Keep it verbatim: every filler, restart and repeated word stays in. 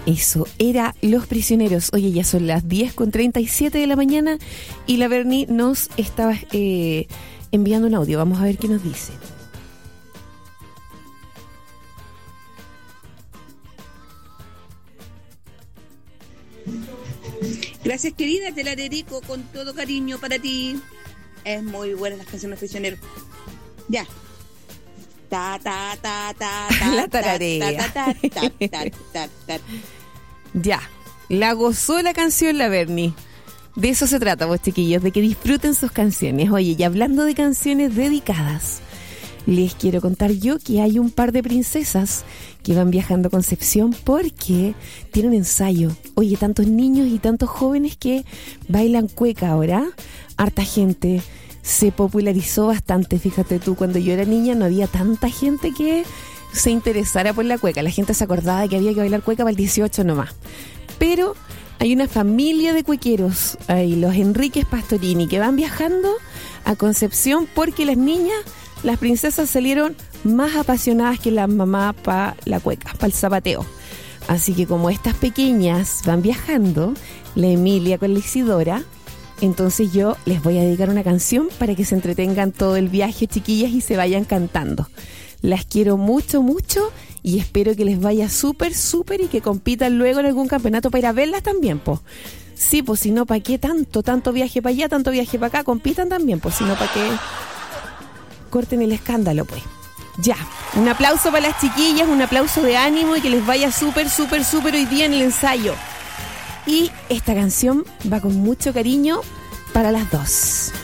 Eso, era Los Prisioneros. Oye, ya son las diez con treinta y siete de la mañana y la Berni nos estaba eh, enviando un audio. Vamos a ver qué nos dice. Gracias, querida, te la dedico con todo cariño para ti. Es muy buena las canciones de Prisioneros. Ya. Ta, ta, ta, ta, ta, la tararea. Ta, ta, ta, ta, ta, ta, ta. Ya, la gozó la canción la Berni. De eso se trata, vos chiquillos, de que disfruten sus canciones. Oye, y hablando de canciones dedicadas, les quiero contar yo que hay un par de princesas que van viajando a Concepción porque tienen ensayo. Oye, tantos niños y tantos jóvenes que bailan cueca ahora. Harta gente. Se popularizó bastante, fíjate tú, cuando yo era niña no había tanta gente que se interesara por la cueca. La gente se acordaba de que había que bailar cueca para el dieciocho nomás. Pero hay una familia de cuequeros, hay los Enríquez Pastorini, que van viajando a Concepción porque las niñas, las princesas salieron más apasionadas que las mamás para la cueca, para el zapateo. Así que como estas pequeñas van viajando, la Emilia con la Isidora, entonces yo les voy a dedicar una canción para que se entretengan todo el viaje, chiquillas, y se vayan cantando. Las quiero mucho, mucho y espero que les vaya súper, súper y que compitan luego en algún campeonato para ir a verlas también, pues. Sí, pues si no, ¿para qué tanto? Tanto viaje para allá, tanto viaje para acá, compitan también, pues si no, ¿para qué corten el escándalo, pues? Ya, un aplauso para las chiquillas, un aplauso de ánimo y que les vaya súper, súper, súper hoy día en el ensayo. Y esta canción va con mucho cariño para las dos.